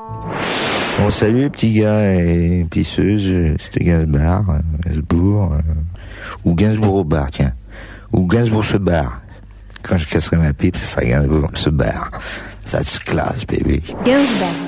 Bon, salut, petits gars et pisseuses, c'était Gainsbourg, ou Gainsbourg au bar, tiens. Ou Gainsbourg se barre. Quand je casserai ma pipe, ça sera Gainsbourg se barre. Ça se classe, bébé. Gainsbourg.